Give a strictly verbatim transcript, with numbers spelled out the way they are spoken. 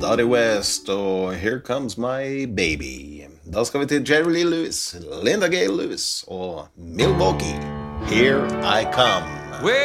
Dottie West og Here Comes My Baby. Da skal vi til Jerry Lee Lewis, Linda Gale Lewis og Milwaukee. Here I Come.